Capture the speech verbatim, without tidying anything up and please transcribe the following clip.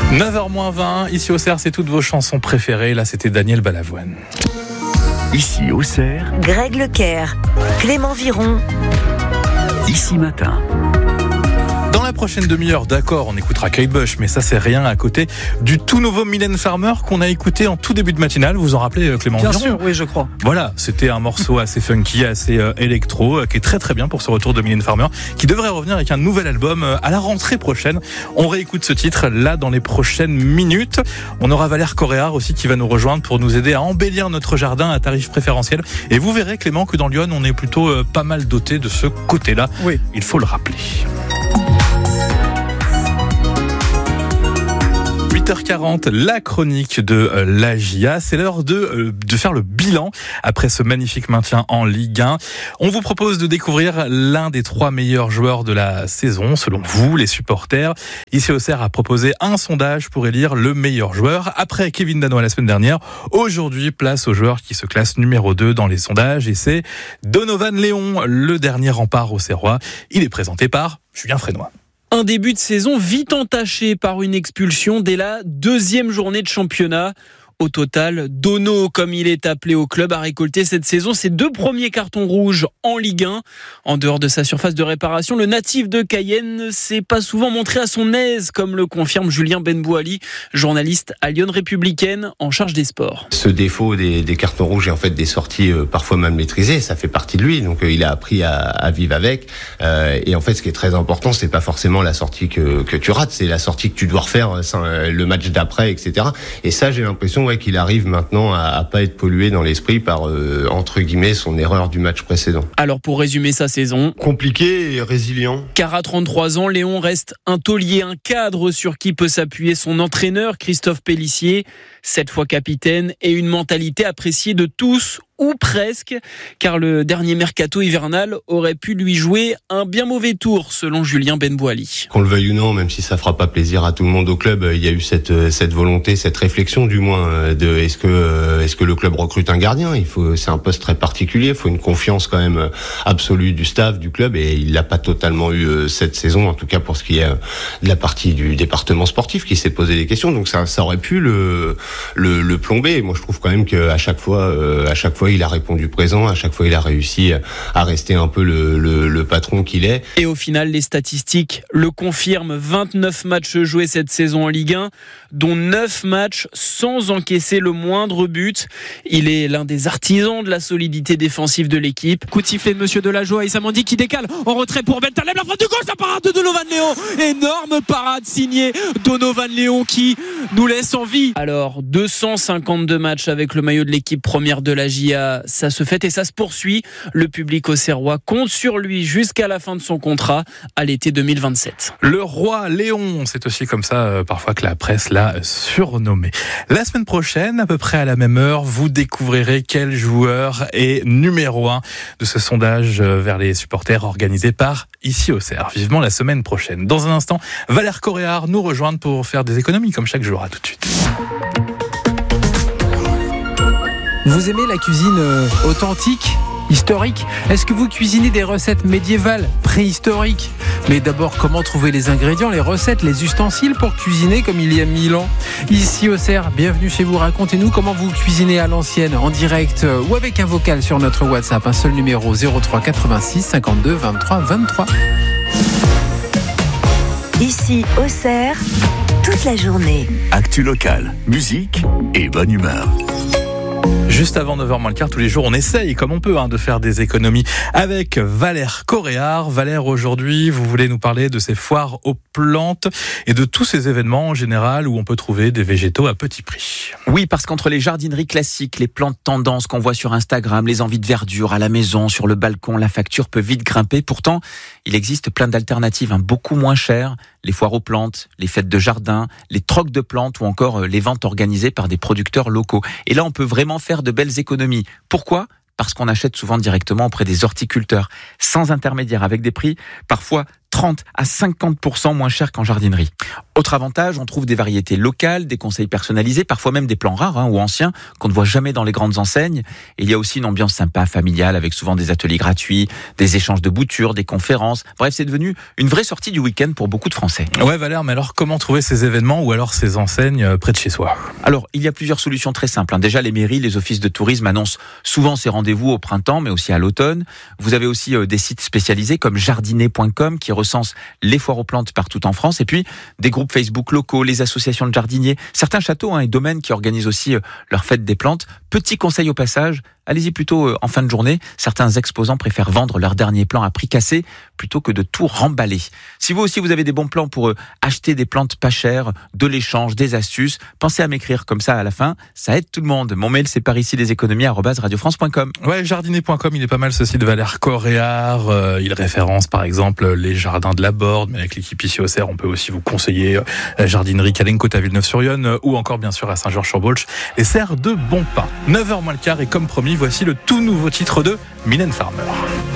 neuf heures moins vingt, ici au Cerf, c'est toutes vos chansons préférées. Là, c'était Daniel Balavoine. Ici au Cerf, Greg Leclerc, Clément Viron. Ici Matin. Dans la prochaine demi-heure, d'accord, on écoutera Kate Bush, mais ça c'est rien à côté du tout nouveau Mylène Farmer qu'on a écouté en tout début de matinale. Vous vous en rappelez, Clément? Bien Viron sûr, oui, je crois. Voilà, c'était un morceau assez funky, assez euh, électro, euh, qui est très très bien pour ce retour de Mylène Farmer, qui devrait revenir avec un nouvel album euh, à la rentrée prochaine. On réécoute ce titre là dans les prochaines minutes. On aura Valère Coréard aussi qui va nous rejoindre pour nous aider à embellir notre jardin à tarif préférentiel. Et vous verrez, Clément, que dans Lyon, on est plutôt euh, pas mal doté de ce côté-là. Oui. Il faut le rappeler. huit heures quarante, la chronique de euh, l'A J A. C'est l'heure de, euh, de faire le bilan après ce magnifique maintien en Ligue un. On vous propose de découvrir l'un des trois meilleurs joueurs de la saison, selon vous, les supporters. Ici au Cerf a proposé un sondage pour élire le meilleur joueur. Après Kevin Danois la semaine dernière, aujourd'hui, place au joueur qui se classe numéro deux dans les sondages. Et c'est Donovan Léon, le dernier rempart au Cerrois. Il est présenté par Julien Frénois. Un début de saison vite entaché par une expulsion dès la deuxième journée de championnat. Au total, Dono, comme il est appelé au club, a récolté cette saison ses deux premiers cartons rouges en Ligue un. En dehors de sa surface de réparation, le natif de Cayenne ne s'est pas souvent montré à son aise, comme le confirme Julien Benbouali, journaliste à Lyon Républicaine en charge des sports. Ce défaut des, des cartons rouges et en fait des sorties euh, parfois mal maîtrisées, ça fait partie de lui. Donc euh, il a appris à, à vivre avec. Euh, et en fait, ce qui est très important, c'est pas forcément la sortie que, que tu rates, c'est la sortie que tu dois refaire, euh, le match d'après, et cetera. Et ça, j'ai l'impression qu'il arrive maintenant à, à pas être pollué dans l'esprit par euh, entre guillemets son erreur du match précédent. Alors pour résumer sa saison, compliqué et résilient. Car à trente-trois ans, Léon reste un taulier, un cadre sur qui peut s'appuyer son entraîneur Christophe Pélissier, sept fois capitaine et une mentalité appréciée de tous ou presque, car le dernier mercato hivernal aurait pu lui jouer un bien mauvais tour, selon Julien Benbouali. Qu'on le veuille ou non, même si ça fera pas plaisir à tout le monde au club, il y a eu cette cette volonté, cette réflexion du moins de est-ce que est-ce que le club recrute un gardien. Il faut, c'est un poste très particulier, il faut une confiance quand même absolue du staff du club et il l'a pas totalement eu cette saison, en tout cas pour ce qui est de la partie du département sportif qui s'est posé des questions. Donc ça ça aurait pu le le, le plomber. Moi je trouve quand même que à chaque fois à chaque fois il a répondu présent, à chaque fois il a réussi à rester un peu le, le, le patron qu'il est. Et au final, les statistiques le confirment, vingt-neuf matchs joués cette saison en Ligue un, dont neuf matchs sans encaisser le moindre but. Il est l'un des artisans de la solidité défensive de l'équipe. Coup de sifflet de Monsieur Delajoie, Issa Mandi qui décale en retrait pour Bentaleb, la frappe de gauche, la parade de Donovan Léon, énorme parade signée Donovan Léon qui nous laisse en vie. Alors deux cent cinquante-deux matchs avec le maillot de l'équipe première de la J A, ça se fait et ça se poursuit. Le public au Cerrois compte sur lui jusqu'à la fin de son contrat à l'été deux mille vingt-sept. Le roi Léon, c'est aussi comme ça euh, parfois que la presse l'a surnommé. La semaine prochaine, à peu près à la même heure, vous découvrirez quel joueur est numéro un de ce sondage vers les supporters organisé par Ici au Cerf. Vivement la semaine prochaine. Dans un instant, Valère Coréard nous rejoindre pour faire des économies comme chaque jour. À tout de suite. Vous aimez la cuisine euh, authentique, historique? Est-ce que vous cuisinez des recettes médiévales, préhistoriques? Mais d'abord, comment trouver les ingrédients, les recettes, les ustensiles pour cuisiner comme il y a mille ans? Ici au Cerf, bienvenue chez vous. Racontez-nous comment vous cuisinez à l'ancienne, en direct euh, ou avec un vocal sur notre WhatsApp. Un seul numéro, zéro trois quatre-vingt-six cinquante-deux vingt-trois vingt-trois. Ici au Cerf, toute la journée. Actu locale, musique et bonne humeur. Juste avant neuf heures moins le quart, tous les jours, on essaye, comme on peut, hein, de faire des économies avec Valère Coréard. Valère, aujourd'hui, vous voulez nous parler de ces foires aux plantes et de tous ces événements en général où on peut trouver des végétaux à petit prix. Oui, parce qu'entre les jardineries classiques, les plantes tendances qu'on voit sur Instagram, les envies de verdure à la maison, sur le balcon, la facture peut vite grimper. Pourtant, il existe plein d'alternatives, hein, beaucoup moins chères. Les foires aux plantes, les fêtes de jardin, les trocs de plantes ou encore les ventes organisées par des producteurs locaux. Et là, on peut vraiment faire de belles économies. Pourquoi ? Parce qu'on achète souvent directement auprès des horticulteurs, sans intermédiaire, avec des prix parfois trente à cinquante pour cent moins cher qu'en jardinerie. Autre avantage, on trouve des variétés locales, des conseils personnalisés, parfois même des plants rares hein, ou anciens qu'on ne voit jamais dans les grandes enseignes. Et il y a aussi une ambiance sympa, familiale, avec souvent des ateliers gratuits, des échanges de boutures, des conférences. Bref, c'est devenu une vraie sortie du week-end pour beaucoup de Français. Ouais Valère, mais alors comment trouver ces événements ou alors ces enseignes près de chez soi ? Alors, il y a plusieurs solutions très simples. Hein. Déjà, les mairies, les offices de tourisme annoncent souvent ces rendez-vous au printemps, mais aussi à l'automne. Vous avez aussi euh, des sites spécialisés comme jardiner point com qui recensent les foires aux plantes partout en France. Et puis, des groupes Facebook locaux, les associations de jardiniers, certains châteaux hein, et domaines qui organisent aussi euh, leur fête des plantes. Petit conseil au passage, allez-y plutôt en fin de journée. Certains exposants préfèrent vendre leurs derniers plants à prix cassé plutôt que de tout remballer. Si vous aussi vous avez des bons plans pour acheter des plantes pas chères, de l'échange, des astuces, pensez à m'écrire comme ça à la fin. Ça aide tout le monde. Mon mail c'est par ici les économies arobase radio france point com. Ouais, jardiner point com, il est pas mal ce site de Valère Coréard. Euh, il référence par exemple les jardins de la Borde, mais avec l'équipe ici au Cerf, on peut aussi vous conseiller la jardinerie Calencote à Villeneuve-sur-Yonne ou encore bien sûr à Saint-Georges-sur-Baulch, les serres de Bonpin. neuf heures moins le quart et comme promis, voici le tout nouveau titre de Mylène Farmer.